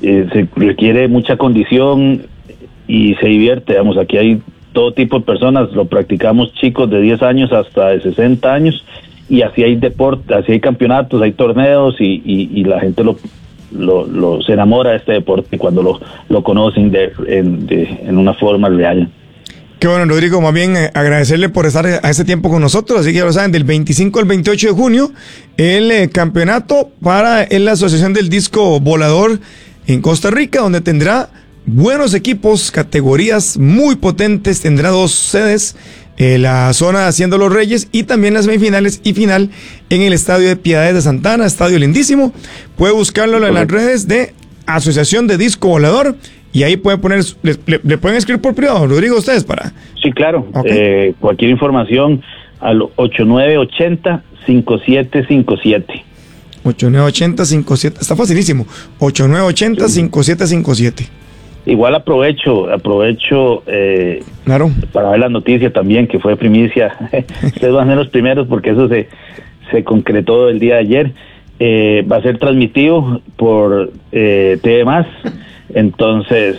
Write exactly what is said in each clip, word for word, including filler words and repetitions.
eh, se requiere mucha condición y se divierte, digamos, aquí hay todo tipo de personas, lo practicamos chicos de diez años hasta de sesenta años, y así hay deporte, así hay campeonatos, hay torneos, y, y, y la gente lo, lo, lo se enamora de este deporte cuando lo, lo conocen de, en, de, en una forma real. Qué bueno, Rodrigo, más bien eh, agradecerle por estar a este tiempo con nosotros, así que ya lo saben, del veinticinco al veintiocho de junio, el eh, campeonato para en la Asociación del Disco Volador en Costa Rica, donde tendrá buenos equipos, categorías muy potentes, tendrá dos sedes, eh, la zona Haciendo los Reyes y también las semifinales y final en el Estadio de Piedades de Santa Ana, estadio lindísimo. Puede buscarlo en las redes de Asociación de Disco Volador y ahí pueden poner, le, le, le pueden escribir por privado, Rodrigo, ustedes para... Sí, claro, okay. eh, cualquier información al ocho nueve ocho cero, cinco siete cinco siete. ocho nueve ocho cero cinco siete, está facilísimo, ocho nueve ocho cero cinco siete cinco siete. Igual aprovecho, aprovecho eh, claro. para ver la noticia también, que fue primicia. Ustedes van a ser los primeros porque eso se, se concretó el día de ayer. Eh, va a ser transmitido por eh, T V más, entonces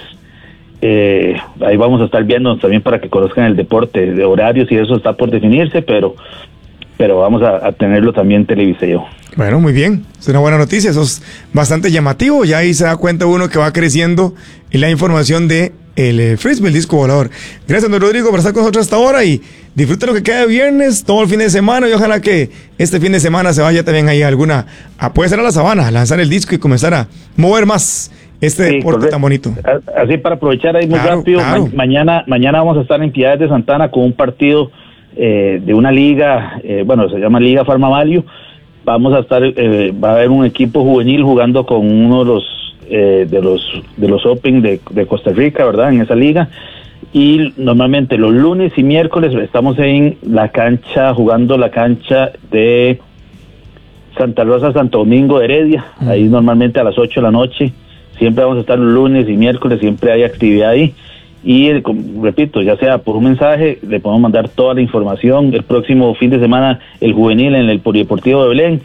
eh, ahí vamos a estar viendo también para que conozcan el deporte, de horarios y eso está por definirse, pero pero vamos a, a tenerlo también televisivo. Bueno, muy bien, es una buena noticia, eso es bastante llamativo, ya ahí se da cuenta uno que va creciendo en la información de el eh, Frisbee, el disco volador. Gracias, don Rodrigo, por estar con nosotros hasta ahora y disfrute lo que queda de viernes, todo el fin de semana, y ojalá que este fin de semana se vaya también ahí a alguna, a, puede ser a la sabana, a lanzar el disco y comenzar a mover más este sí, deporte correcto. Tan bonito. Así para aprovechar ahí muy claro, rápido, claro. Ma- mañana, mañana vamos a estar en Piedades de Santa Ana con un partido eh, de una liga, eh, bueno, se llama Liga Farmavalio. Vamos a estar, eh, va a haber un equipo juvenil jugando con uno de los eh, de los de los Open de, de Costa Rica, ¿verdad? En esa liga. Y normalmente los lunes y miércoles estamos en la cancha, jugando la cancha de Santa Rosa, Santo Domingo, Heredia. Mm. Ahí normalmente a las ocho de la noche. Siempre vamos a estar los lunes y miércoles, siempre hay actividad ahí. Y repito, ya sea por un mensaje, le podemos mandar toda la información. El próximo fin de semana, el juvenil en el Polideportivo de Belén.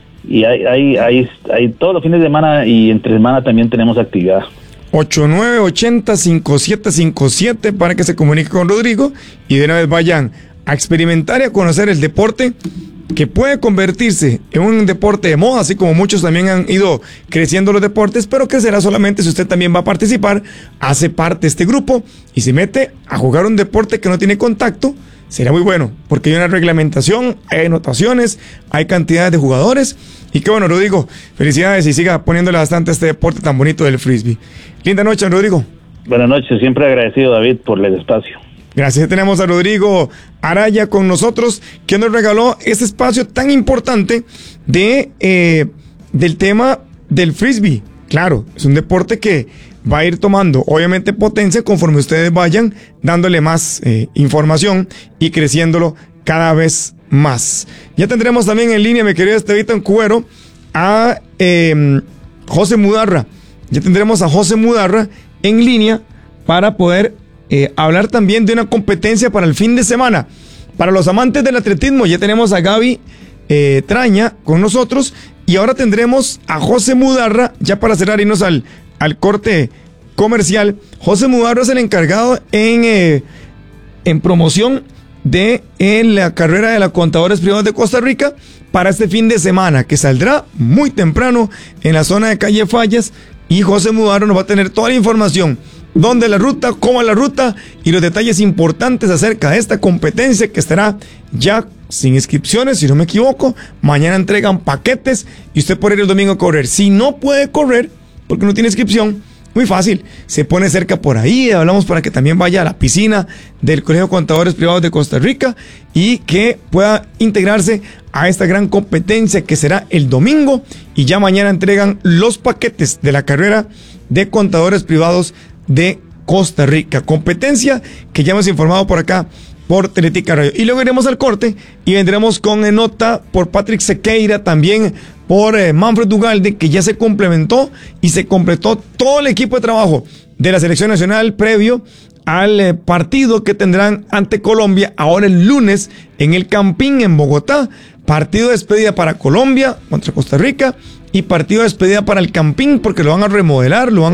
Y hay, hay, hay, hay todos los fines de semana y entre semana también tenemos actividad. ocho nueve ocho cero cinco siete cinco siete para que se comunique con Rodrigo y de una vez vayan a experimentar y a conocer el deporte que puede convertirse en un deporte de moda, así como muchos también han ido creciendo los deportes, pero crecerá solamente si usted también va a participar, hace parte de este grupo y se mete a jugar un deporte que no tiene contacto. Será muy bueno, porque hay una reglamentación, hay anotaciones, hay cantidades de jugadores. Y qué bueno, Rodrigo, felicidades y siga poniéndole bastante a este deporte tan bonito del frisbee. Linda noche, Rodrigo. Buenas noches, siempre agradecido, David, por el espacio. Gracias, tenemos a Rodrigo Araya con nosotros, que nos regaló este espacio tan importante de eh, del tema del frisbee. Claro, es un deporte que va a ir tomando, obviamente, potencia conforme ustedes vayan dándole más eh, información y creciéndolo cada vez más. Ya tendremos también en línea, mi querido Estevito en Cuero, a eh, José Mudarra. Ya tendremos a José Mudarra en línea para poder eh, hablar también de una competencia para el fin de semana. Para los amantes del atletismo, ya tenemos a Gaby eh, Traña con nosotros y ahora tendremos a José Mudarra, ya para cerrar y irnos al, al corte comercial. José Mudarra es el encargado en, eh, en promoción de en la carrera de la Contadores Privados de Costa Rica para este fin de semana, que saldrá muy temprano en la zona de Calle Fallas, y José Mudarra nos va a tener toda la información, dónde la ruta, cómo la ruta y los detalles importantes acerca de esta competencia que estará ya sin inscripciones, si no me equivoco. Mañana entregan paquetes y usted puede ir el domingo a correr. Si no puede correr porque no tiene inscripción, muy fácil, se pone cerca por ahí, hablamos para que también vaya a la piscina del Colegio de Contadores Privados de Costa Rica y que pueda integrarse a esta gran competencia que será el domingo, y ya mañana entregan los paquetes de la carrera de Contadores Privados de Costa Rica, competencia que ya hemos informado por acá por Teletica Radio. Y luego iremos al corte y vendremos con eh, nota por Patrick Sequeira, también por eh, Manfred Ugalde, que ya se complementó y se completó todo el equipo de trabajo de la selección nacional previo al eh, partido que tendrán ante Colombia ahora el lunes en el Campín en Bogotá. Partido de despedida para Colombia contra Costa Rica y partido de despedida para el Campín, porque lo van a remodelar, lo van